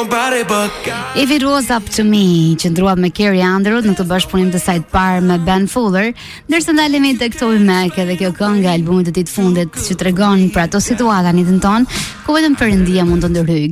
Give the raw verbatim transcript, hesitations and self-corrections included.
nobody but If It Was Up To Me, që ndruat me Carrie Underwood në këtë bashkëpunim të saj të parë me Ben Fuller, ndërsa ndalemi tek Toby Mac edhe kjo këngë e albumit të tij të fundit që tregon për ato situata në jetën tonë ku vetëm Perëndia mund të ndërhyjë.